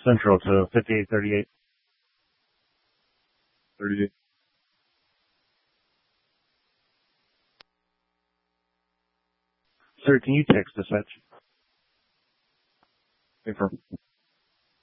Central to 5838. 38. Sir, can you text dispatch? Confirm.